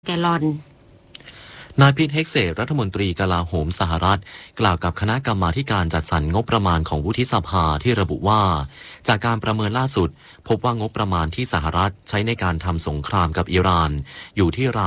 แกลลอนนายพีทเฮกเซรัฐมนตรีกลาโหมสหรัฐกล่าวกับคณะกรรมาการจัดสรรงบประมาณของวุฒิสภาที่ระบุว่าจากการประเมินล่าสุดพบว่างบประมาณที่สหรัฐใช้ในการทำสงครามกับอิหร่านอยู่ที่ราว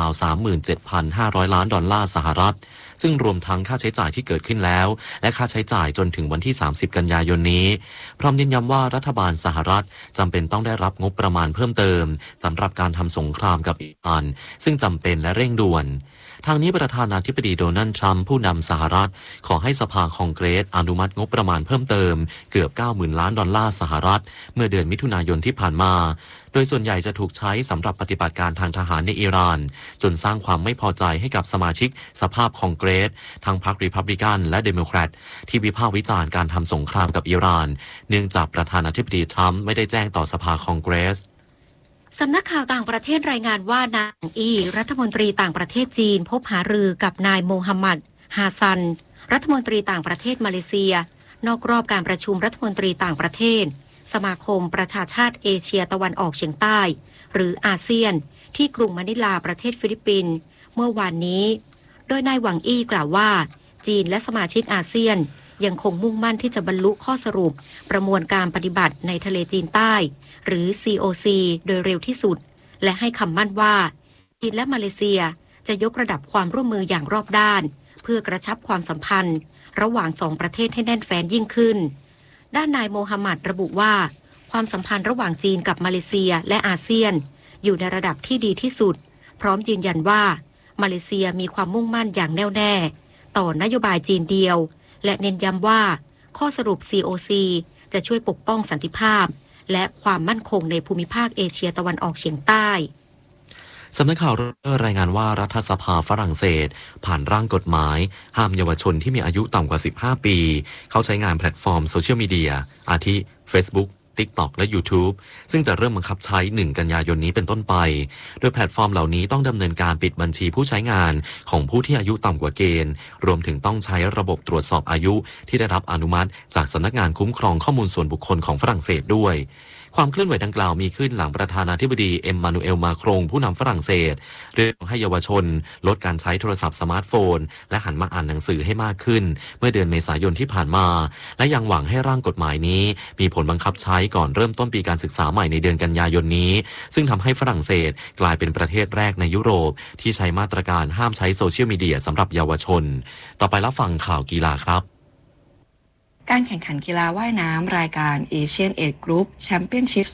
37,500 ล้านดอลลาร์สหรัฐซึ่งรวมทั้งค่าใช้จ่ายที่เกิดขึ้นแล้วและค่าใช้จ่ายจนถึงวันที่ 30 กันยายนนี้พร้อมยืนยันว่ารัฐบาลสหรัฐจำเป็นต้องได้รับงบประมาณเพิ่มเติมสำหรับการทำสงครามกับอิหร่านซึ่งจำเป็นและเร่งด่วนทางนี้ประธานาธิบดีโดนัลด์ทรัมป์ผู้นำสหรัฐขอให้สภาคองเกรสอนุมัติงบประมาณเพิ่มเติมเกือบ 90,000 ล้านดอลลาร์สหรัฐเมื่อเดือนมิถุนายนที่ผ่านมาโดยส่วนใหญ่จะถูกใช้สำหรับปฏิบัติการทางทหารในอิหร่านจนสร้างความไม่พอใจให้กับสมาชิกสภาพคองเกรสทั้งพรรครีพับลิกันและเดโมแครตที่วิพากษ์วิจารณ์การทำสงครามกับอิหร่านเนื่องจากประธานาธิบดีทรัมป์ไม่ได้แจ้งต่อสภาคองเกรสสำนักข่าวต่างประเทศรายงานว่านายรัฐมนตรีต่างประเทศจีนพบหารือกับนายโมฮัมหมัดฮาซันรัฐมนตรีต่างประเทศมาเลเซียนอกรอบการประชุมรัฐมนตรีต่างประเทศสมาคมประชาชาติเอเชียตะวันออกเฉียงใต้หรืออาเซียนที่กรุงมะนิลาประเทศฟิลิปปินส์เมื่อวานนี้โดยนายหวังอี้กล่าวว่าจีนและสมาชิกอาเซียนยังคงมุ่งมั่นที่จะบรรลุข้อสรุปประมวลการปฏิบัติในทะเลจีนใต้หรือ COC โดยเร็วที่สุดและให้คำมั่นว่าจีนและมาเลเซียจะยกระดับความร่วมมืออย่างรอบด้านเพื่อกระชับความสัมพันธ์ระหว่างสองประเทศให้แน่นแฟ้นยิ่งขึ้นด้านนายโมฮัมหมัดระบุว่าความสัมพันธ์ระหว่างจีนกับมาเลเซียและอาเซียนอยู่ในระดับที่ดีที่สุดพร้อมยืนยันว่ามาเลเซียมีความมุ่งมั่นอย่างแน่วแน่ต่อนโยบายจีนเดียวและเน้นย้ำว่าข้อสรุป COC จะช่วยปกป้องสันติภาพและความมั่นคงในภูมิภาคเอเชียตะวันออกเฉียงใต้สำนักข่าวรายงานว่ารัฐสภาฝรั่งเศสผ่านร่างกฎหมายห้ามเยาวชนที่มีอายุต่ำกว่า 15 ปีเข้าใช้งานแพลตฟอร์มโซเชียลมีเดียอาทิ Facebook TikTok และ YouTube ซึ่งจะเริ่มบังคับใช้ 1 กันยายนนี้เป็นต้นไปโดยแพลตฟอร์มเหล่านี้ต้องดำเนินการปิดบัญชีผู้ใช้งานของผู้ที่อายุต่ำกว่าเกณฑ์รวมถึงต้องใช้ระบบตรวจสอบอายุที่ได้รับอนุมัติจากสำนักงานคุ้มครองข้อมูลส่วนบุคคลของฝรั่งเศสด้วยความเคลื่อนไหวดังกล่าวมีขึ้นหลังประธานาธิบดีเอ็มมานูเอลมาครงผู้นำฝรั่งเศสเรียกให้เยาวชนลดการใช้โทรศัพท์สมาร์ทโฟนและหันมาอ่านหนังสือให้มากขึ้นเมื่อเดือนเมษายนที่ผ่านมาและยังหวังให้ร่างกฎหมายนี้มีผลบังคับใช้ก่อนเริ่มต้นปีการศึกษาใหม่ในเดือนกันยายนนี้ซึ่งทำให้ฝรั่งเศสกลายเป็นประเทศแรกในยุโรปที่ใช้มาตรการห้ามใช้โซเชียลมีเดียสำหรับเยาวชนต่อไปรับฟังข่าวกีฬาครับการแข่งขันกีฬาว่ายน้ำรายการ Asian Age Group Championship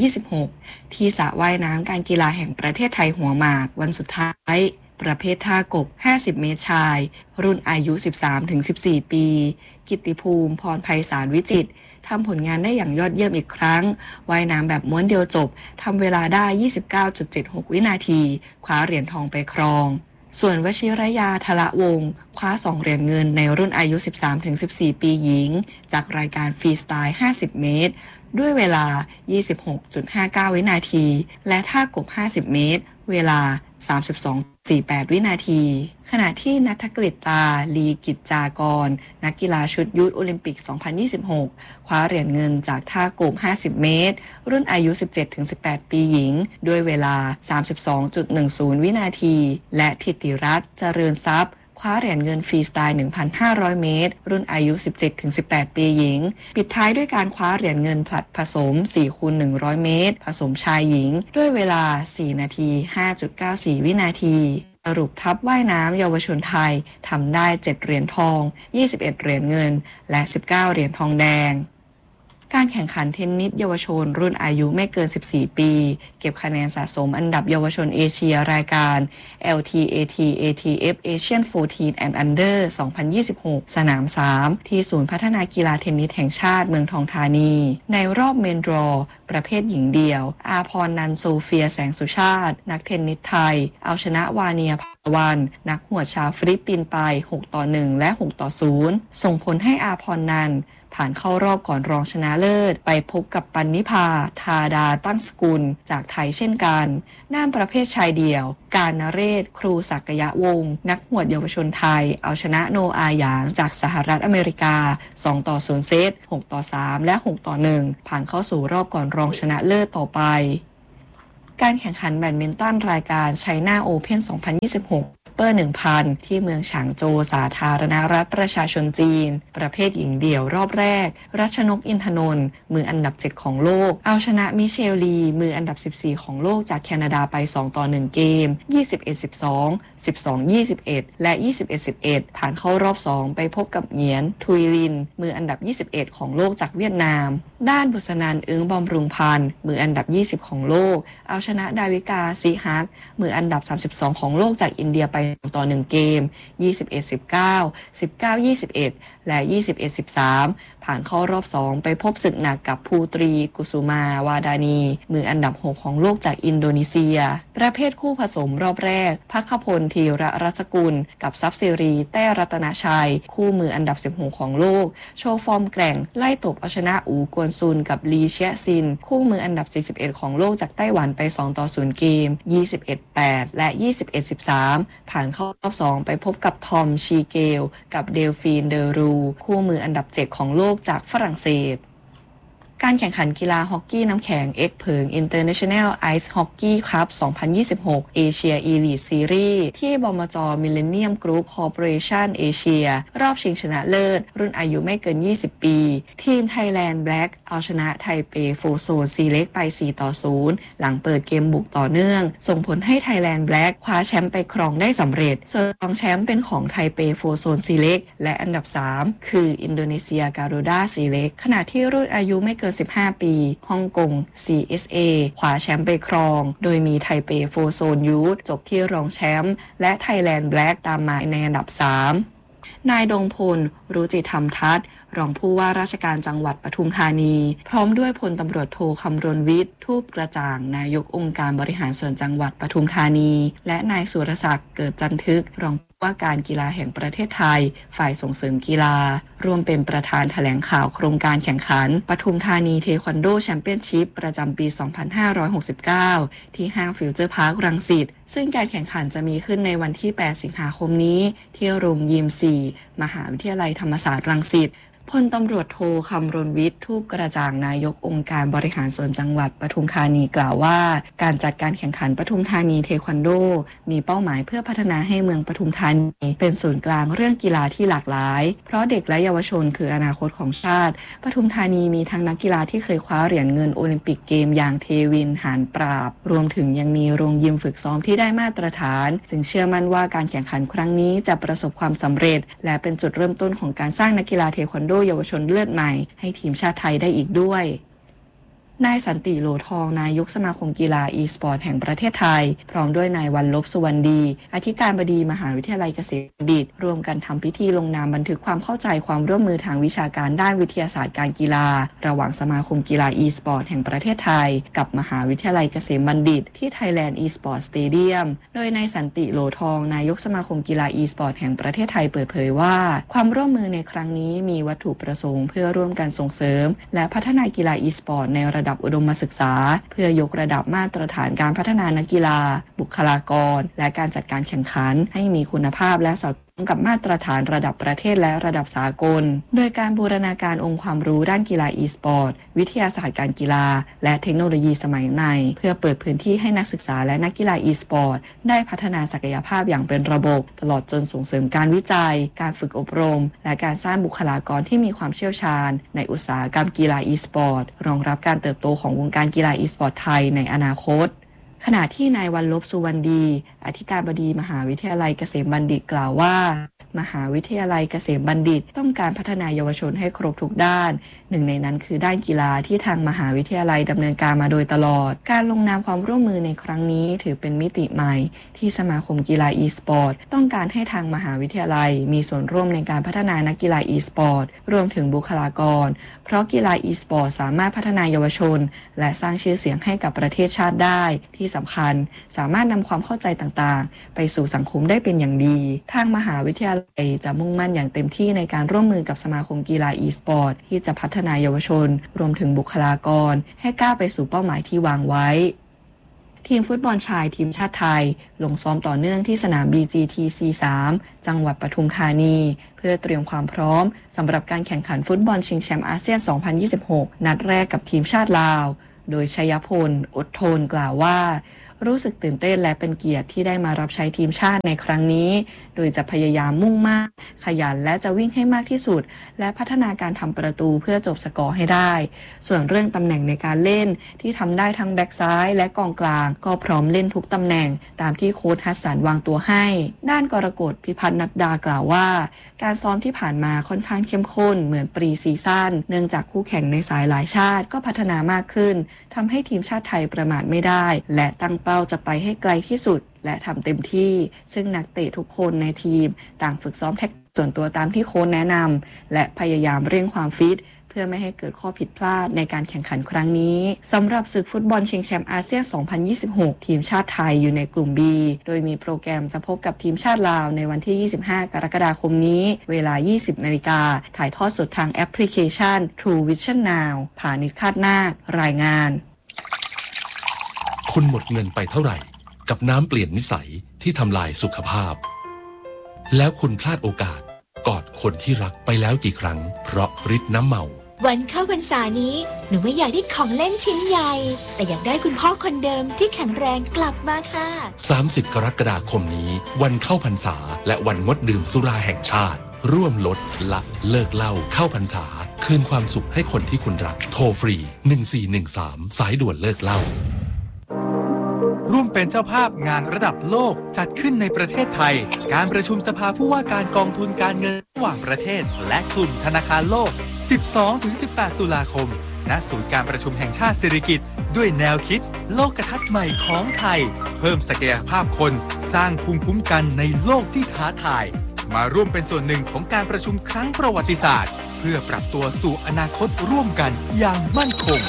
2026 ที่สระว่ายน้ำการกีฬาแห่งประเทศไทยหัวหมากวันสุดท้ายประเภทท่ากบ 50 เมตรชายรุ่นอายุ 13-14 ปี กิตติภูมิ พรไพศาลวิจิตรทำผลงานได้อย่างยอดเยี่ยมอีกครั้งว่ายน้ำแบบม้วนเดียวจบทำเวลาได้ 29.76 วินาทีคว้าเหรียญทองไปครองส่วนวชิรยาทละวงศ์คว้า2 เหรียญเงินในรุ่นอายุ 13-14 ปีหญิงจากรายการฟรีสไตล์ 50 เมตรด้วยเวลา 26.59 วินาทีและท่ากบ 50 เมตรเวลา 32.48 วินาทีขณะที่ณัฐกฤษตาลีกิจจากรนักกีฬาชุดยูทโอลิมปิก 2026 คว้าเหรียญเงินจากท่ากบ 50 เมตรรุ่นอายุ 17-18 ปีหญิงด้วยเวลา 32.10 วินาทีและธิติรัตน์เจริญทรัพย์คว้าเหรียญเงินฟรีสไตล์ 1,500 เมตรรุ่นอายุ 17-18 ปีหญิงปิดท้ายด้วยการคว้าเหรียญเงินผลัดผสม 4x100 เมตรผสมชายหญิงด้วยเวลา 4 นาที 5.94 วินาทีสรุปทัพว่ายน้ำเยาวชนไทยทำได้ 7 เหรียญทอง 21 เหรียญเงินและ 19 เหรียญทองแดงการแข่งขันเทนนิสเยาวชนรุ่นอายุไม่เกิน 14 ปีเก็บคะแนนสะสมอันดับเยาวชนเอเชียรายการ LTAT ATF Asian 14 and Under 2026 สนาม 3 ที่ศูนย์พัฒนากีฬาเทนนิสแห่งชาติเมืองทองธานีในรอบเมนดรอประเภทหญิงเดี่ยวอาพรนันโซเฟียแสงสุชาตินักเทนนิสไทยเอาชนะวาเนียภาวันนักหวดชาวฟิลิปปินส์ไป 6-1 และ 6-0 ส่งผลให้อาพรนันผ่านเข้ารอบก่อนรองชนะเลิศไปพบกับปันนิพาธาดาตั้งสกุลจากไทยเช่นกันด้านประเภทชายเดี่ยวการนเรศครูศักยะวงศ์นักหวดเยาวชนไทยเอาชนะโนอาหยางจากสหรัฐอเมริกา 2-0 เซต 6-3 และ 6-1 ผ่านเข้าสู่รอบก่อนรองชนะเลิศต่อไปการแข่งขันแบดมินตันรายการ China Open 2026เปอร์ 1,000 ที่เมืองฉางโจวสาธารณรัฐประชาชนจีนประเภทหญิงเดี่ยวรอบแรกรัชนกอินทนนท์มืออันดับ 7 ของโลกเอาชนะมิเชลลีมืออันดับ 14 ของโลกจากแคนาดาไป 2-1 เกม 21-12 12-21 และ 21-11 ผ่านเข้ารอบ 2 ไปพบกับเหงียน ทุยลินมืออันดับ 21 ของโลกจากเวียดนามด้านบุษนันท์ อึ้งบำรุงพันธ์มืออันดับ 20 ของโลกเอาชนะดาวิกา ซีฮักมืออันดับ 32 ของโลกจากอินเดียไป2-1 เกม 21-19 19-21 และ 21-13 ผ่านเข้ารอบ 2 ไปพบศึกหนักกับภูตรีกุสุมาวาดานีมืออันดับ 6 ของโลกจากอินโดนีเซียประเภทคู่ผสมรอบแรกภัคพล ธีระรัศกุลกับทรัพย์สิริแต้รัตนชัยคู่มืออันดับ 16 ของโลกโชว์ฟอร์มแกร่งไล่ตบเอาชนะอูกวนซุนกับลีเชียซินคู่มืออันดับ 41 ของโลกจากไต้หวันไป 2-0 เกม 21-8 และ 21-13 ผ่านเข้ารอบ 2 ไปพบกับทอม ชีเกลกับเดลฟีน เดอรูคู่มืออันดับ 7 ของโลกจากฝรั่งเศสการแข่งขันกีฬาฮอกกี้น้ำแข็งเอ็กเผิง International Ice Hockey Cup 2026 Asia Elite Series ที่บมจ. Millennium Group Corporation Asia รอบชิงชนะเลิศรุ่นอายุไม่เกิน 20 ปีทีม Thailand Black เอาชนะไทเปโฟโซนซีเล็กไป 4-0 หลังเปิดเกมบุกต่อเนื่องส่งผลให้ Thailand Black คว้าแชมป์ไปครองได้สำเร็จส่วนรองแชมป์เป็นของไทเปโฟโซนซีเล็กและอันดับ 3 คืออินโดนีเซียการูด้าซีเล็กขณะที่รุ่นอายุไม่เกิน15 ปีฮ่องกง CSA คว้าแชมป์ไปครองโดยมีไทเปโฟโซนยูทจบที่รองแชมป์และไทยแลนด์แบล็กตามมาในอันดับ 3 นายดงพล รุจิธรรมทัศน์รองผู้ว่าราชการจังหวัดปทุมธานีพร้อมด้วยพลตำรวจโทคำรณวิทย์ทูปกระจ่างนายกองค์การบริหารส่วนจังหวัดปทุมธานีและนายสุรศักดิ์เกิดจันทึกรองว่าการกีฬาแห่งประเทศไทยฝ่ายส่งเสริมกีฬารวมเป็นประธานแถลงข่าวโครงการแข่งขันปทุมธานีเทควันโดแชมเปี้ยนชิพประจำปี 2569 ที่ห้างฟิวเจอร์พาร์ครังสิตซึ่งการแข่งขันจะมีขึ้นในวันที่ 8 สิงหาคมนี้ที่โรงยิม 4 มหาวิทยาลัยธรรมศาสตร์รังสิตพลตำรวจโทคำรณวิทย์ทูปกระจ่างนายกองค์การบริหารส่วนจังหวัดปทุมธานีกล่าวว่าการจัดการแข่งขันปทุมธานีเทควันโดมีเป้าหมายเพื่อพัฒนาให้เมืองปทุมธานีเป็นศูนย์กลางเรื่องกีฬาที่หลากหลายเพราะเด็กและเยาวชนคืออนาคตของชาติปทุมธานีมีทั้งนักกีฬาที่เคยคว้าเหรียญเงินโอลิมปิกเกมอย่างเทวินหานปราบรวมถึงยังมีโรงยิมฝึกซ้อมที่ได้มาตรฐานจึงเชื่อมั่นว่าการแข่งขันครั้งนี้จะประสบความสำเร็จและเป็นจุดเริ่มต้นของการสร้างนักกีฬาเทควันโดเยาวชนเลือดใหม่ให้ทีมชาติไทยได้อีกด้วยนายสันติโหลทองนายกสมาคมกีฬาอีสปอร์ตแห่งประเทศไทยพร้อมด้วยนายวันลบสุวรรณดีอธิการบดีมหาวิทยาลัยเกษตรบัณฑิตร่วมกันทำพิธีลงนามบันทึกความเข้าใจความร่วมมือทางวิชาการด้านวิทยาศาสตร์การกีฬาระหว่างสมาคมกีฬาอีสปอร์ตแห่งประเทศไทยกับมหาวิทยาลัยเกษมบัณฑิตที่ Thailand eSport Stadium โดยนายสันติโหลทองนายกสมาคมกีฬาอีสปอร์ตแห่งประเทศไทยเปิดเผยว่าความร่วมมือในครั้งนี้มีวัตถุประสงค์เพื่อร่วมกันส่งเสริมและพัฒนากีฬาอีสปอร์ตในระดับอุดมศึกษาเพื่อยกระดับมาตรฐานการพัฒนานักกีฬาบุคลากรและการจัดการแข่งขันให้มีคุณภาพและสอดคล้องกับมาตรฐานระดับประเทศและระดับสากลโดยการบูรณาการองค์ความรู้ด้านกีฬาอีสปอร์ตวิทยาศาสตร์การกีฬาและเทคโนโลยีสมัยใหม่เพื่อเปิดพื้นที่ให้นักศึกษาและนักกีฬาอีสปอร์ตได้พัฒนาศักยภาพอย่างเป็นระบบตลอดจนส่งเสริมการวิจัยการฝึกอบรมและการสร้างบุคลากรที่มีความเชี่ยวชาญในอุตสาหกรรมกีฬาอีสปอร์ตรองรับการเติบโตของวงการกีฬาอีสปอร์ตไทยในอนาคตขณะที่นายวันลบสุวรรณดีอธิการบดีมหาวิทยาลัยเกษมบัณฑิตกล่าวว่ามหาวิทยาลัยเกษมบัณฑิตต้องการพัฒนาเยาวชนให้ครบทุกด้านหนึ่งในนั้นคือด้านกีฬาที่ทางมหาวิทยาลัยดำเนินการมาโดยตลอดการลงนามความร่วมมือในครั้งนี้ถือเป็นมิติใหม่ที่สมาคมกีฬาอีสปอร์ตต้องการให้ทางมหาวิทยาลัยมีส่วนร่วมในการพัฒนานักกีฬาอีสปอร์ตรวมถึงบุคลากรเพราะกีฬาอีสปอร์ตสามารถพัฒนาเยาวชนและสร้างชื่อเสียงให้กับประเทศชาติได้ที่สำคัญสามารถนำความเข้าใจต่างๆไปสู่สังคมได้เป็นอย่างดีทางมหาวิทยาลัยจะมุ่งมั่นอย่างเต็มที่ในการร่วมมือกับสมาคมกีฬาอีสปอร์ตที่จะพัฒนาเยาวชนรวมถึงบุคลากรให้ก้าวไปสู่เป้าหมายที่วางไว้ทีมฟุตบอลชายทีมชาติไทยลงซ้อมต่อเนื่องที่สนาม BGTC3 จังหวัดปทุมธานีเพื่อเตรียมความพร้อมสำหรับการแข่งขันฟุตบอลชิงแชมป์อาเซียน 2026 นัดแรกกับทีมชาติลาวโดยชัยพลอดทนกล่าวว่ารู้สึกตื่นเต้นและเป็นเกียรติที่ได้มารับใช้ทีมชาติในครั้งนี้โดยจะพยายามมุ่งมั่นขยันและจะวิ่งให้มากที่สุดและพัฒนาการทำประตูเพื่อจบสกอร์ให้ได้ส่วนเรื่องตำแหน่งในการเล่นที่ทำได้ทั้งแบ็กซ้ายและกองกลางก็พร้อมเล่นทุกตำแหน่งตามที่โค้ชฮัสสันวางตัวให้ด้านกรกฎ พิพัฒน์นัดดากล่าวว่าการซ้อมที่ผ่านมาค่อนข้างเข้มข้นเหมือนปรีซีซั่นเนื่องจากคู่แข่งในสายหลายชาติก็พัฒนามากขึ้นทำให้ทีมชาติไทยประมาทไม่ได้และตั้งเป้าจะไปให้ไกลที่สุดและทำเต็มที่ซึ่งนักเตะทุกคนในทีมต่างฝึกซ้อมแท็กติกส่วนตัวตามที่โค้ชแนะนำและพยายามเร่งความฟิตเพื่อไม่ให้เกิดข้อผิดพลาดในการแข่งขันครั้งนี้สำหรับศึกฟุตบอลชิงแชมป์อาเซียน 2026 ทีมชาติไทยอยู่ในกลุ่ม B โดยมีโปรแกรมจะพบกับทีมชาติลาวในวันที่ 25 กรกฎาคมนี้เวลา 20 นาฬิกาถ่ายทอดสดทางแอปพลิเคชัน True Vision Now ผานิช คาดนาครายงานคุณหมดเงินไปเท่าไหร่กับน้ำเปลี่ยนนิสัยที่ทำลายสุขภาพแล้วคุณพลาดโอกาสกอดคนที่รักไปแล้วกี่ครั้งเพราะฤทธิ์น้ำเมาวันเข้าพรรษานี้หนูไม่อยากได้ของเล่นชิ้นใหญ่แต่อยากได้คุณพ่อคนเดิมที่แข็งแรงกลับมาค่ะ 30 กรกฎาคมนี้วันเข้าพรรษาและวันงดดื่มสุราแห่งชาติร่วมลดละเลิกเหล้าเข้าพรรษาคืนความสุขให้คนที่คุณรักโทรฟรี1413สายด่วนเลิกเหล้าร่วมเป็นเจ้าภาพงานระดับโลกจัดขึ้นในประเทศไทยการประชุมสภาผู้ว่าการกองทุนการเงินระหว่างประเทศและกลุ่มธนาคารโลก 12-18 ตุลาคมณศูนย์การประชุมแห่งชาติสิริกิติ์ด้วยแนวคิดโลกทัศน์ใหม่ของไทยเพิ่มศักยภาพคนสร้างภูมิคุ้มกันในโลกที่ท้าทายมาร่วมเป็นส่วนหนึ่งของการประชุมครั้งประวัติศาสตร์เพื่อปรับตัวสู่อนาคตร่วมกันอย่างมั่นคง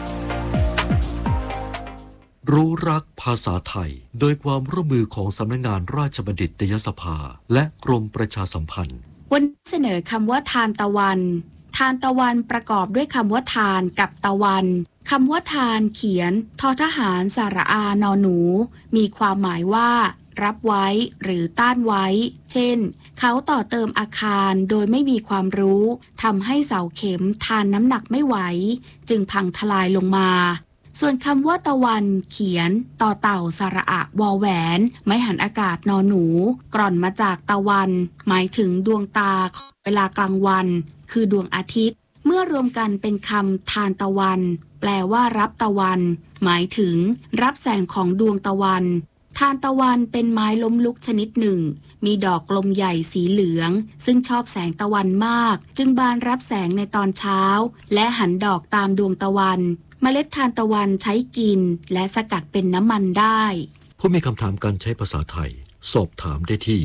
รู้รักภาษาไทยโดยความร่วมมือของสำนักงานราชบัณฑิตยสภาและกรมประชาสัมพันธ์วันเสนอคำว่าทานตะวันทานตะวันประกอบด้วยคำว่าทานกับตะวันคำว่าทานเขียนททหารสระอานอหนูมีความหมายว่ารับไว้หรือต้านไว้เช่นเขาต่อเติมอาคารโดยไม่มีความรู้ทำให้เสาเข็มทานน้ำหนักไม่ไหวจึงพังทลายลงมาส่วนคำว่าตะวันเขียนต่อเต่าสระอะวอแหวนไม้หันอากาศนอหนูกร่อนมาจากตะวันหมายถึงดวงตาเวลากลางวันคือดวงอาทิตย์เมื่อรวมกันเป็นคำทานตะวันแปลว่ารับตะวันหมายถึงรับแสงของดวงตะวันทานตะวันเป็นไม้ล้มลุกชนิดหนึ่งมีดอกกลมใหญ่สีเหลืองซึ่งชอบแสงตะวันมากจึงบานรับแสงในตอนเช้าและหันดอกตามดวงตะวันเมล็ดทานตะวันใช้กินและสกัดเป็นน้ำมันได้ผู้มีคำถามการใช้ภาษาไทยสอบถามได้ที่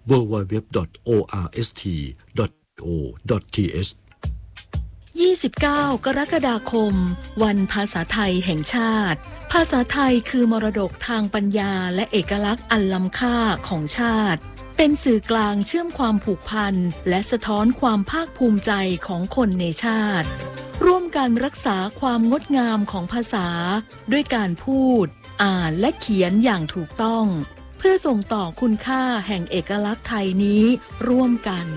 www.orst.o.th 29 กรกฎาคมวันภาษาไทยแห่งชาติภาษาไทยคือมรดกทางปัญญาและเอกลักษณ์อันล้ำค่าของชาติเป็นสื่อกลางเชื่อมความผูกพันและสะท้อนความภาคภูมิใจของคนในชาติร่วมกันรักษาความงดงามของภาษาด้วยการพูดอ่านและเขียนอย่างถูกต้องเพื่อส่งต่อคุณค่าแห่งเอกลักษณ์ไทยนี้ร่วมกัน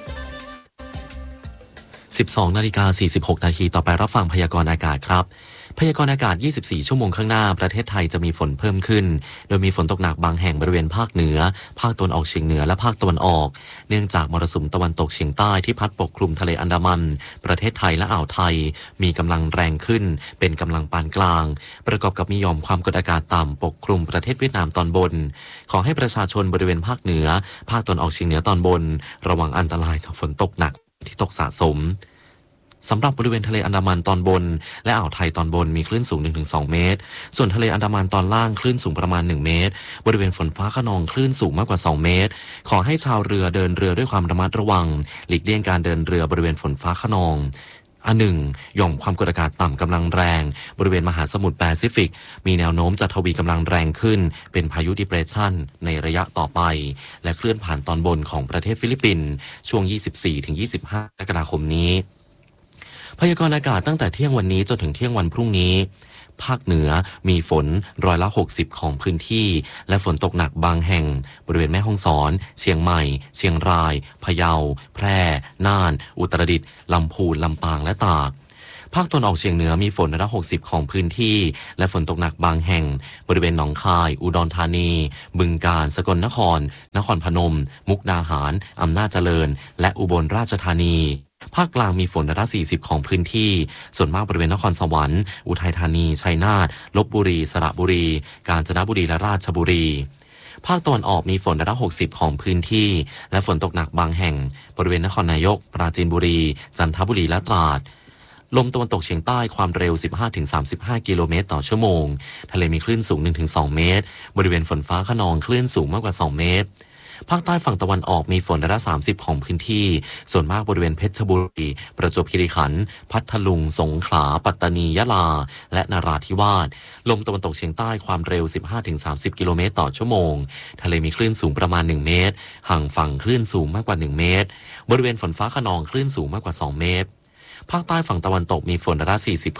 12:46 นาทีต่อไปรับฟังพยากรณ์อากาศครับพยากรณ์อากาศ24ชั่วโมงข้างหน้าประเทศไทยจะมีฝนเพิ่มขึ้นโดยมีฝนตกหนักบางแห่งบริเวณภาคเหนือภาคตะวันออกเฉียงเหนือและภาคตะวันออกเนื่องจากมรสุมตะวันตกเฉียงใต้ที่พัดปกคลุมทะเลอันดามันประเทศไทยและอ่าวไทยมีกำลังแรงขึ้นเป็นกำลังปานกลางประกอบกับมีหย่อมความกดอากาศต่ำปกคลุมประเทศเวียดนามตอนบนขอให้ประชาชนบริเวณภาคเหนือภาคตะวันออกเฉียงเหนือตอนบนระวังอันตรายจากฝนตกหนักที่ตกสะสมสำหรับบริเวณทะเลอันดามันตอนบนและอ่าวไทยตอนบนมีคลื่นสูง 1-2 เมตรส่วนทะเลอันดามันตอนล่างคลื่นสูงประมาณ1เมตรบริเวณฝนฟ้าคะนองคลื่นสูงมากกว่า2เมตรขอให้ชาวเรือเดินเรือด้วยความระมัดระวังหลีกเลี่ยงการเดินเรือบริเวณฝนฟ้าคะนองอันหนึ่งหย่อมความกดอากาศต่ำกำลังแรงบริเวณมหาสมุทรแปซิฟิกมีแนวโน้มจะทวีกำลังแรงขึ้นเป็นพายุดิเพรสชันในระยะต่อไปและเคลื่อนผ่านตอนบนของประเทศฟิลิปปินส์ช่วง 24-25 กรกฎาคมนี้พยากรณ์อากาศตั้งแต่เที่ยงวันนี้จนถึงเที่ยงวันพรุ่งนี้ภาคเหนือมีฝน60%ของพื้นที่และฝนตกหนักบางแห่งบริเวณแม่ฮ่องสอนเชียงใหม่เชียงรายพะเยาแพร่น่านอุตรดิตถ์ลำพูนลำปางและตากภาคตะวันออกเฉียงเหนือมีฝนร้อยละ60ของพื้นที่และฝนตกหนักบางแห่งบริเวณหนองคายอุดรธานีบึงกาฬสกลนครนครพนมมุกดาหารอำนาจเจริญและอุบลราชธานีภาคกลางมีฝนร้อยละ40ของพื้นที่ส่วนมากบริเวณนครสวรรค์อุทัยธานีชัยนาทลพบุรีสระบุรีกาญจนบุรีและราชบุรีภาคตะวันออกมีฝนร้อยละ60ของพื้นที่และฝนตกหนักบางแห่งบริเวณนครนายกปราจีนบุรีจันทบุรีและตราดลมตะวันตกเฉียงใต้ความเร็ว 15-35 กิโลเมตรต่อชั่วโมงทะเลมีคลื่นสูง 1-2 เมตรบริเวณฝนฟ้าคะนองคลื่นสูงมากกว่า2เมตรภาคใต้ฝั่งตะวันออกมีฝนร้อยละ30ของพื้นที่ส่วนมากบริเวณเพชรบุรีประจวบคีรีขันธ์พัทลุงสงขลาปัตตานียะลาและนราธิวาสลมตะวันตกเฉียงใต้ความเร็ว 15-30 กิโลเมตรต่อชั่วโมงทะเลมีคลื่นสูงประมาณ1เมตรห่างฝั่งคลื่นสูงมากกว่า1เมตรบริเวณฝนฟ้าคะนองคลื่นสูงมากกว่า2เมตรภาคใต้ฝั่งตะวันตกมีฝนร้อยละ40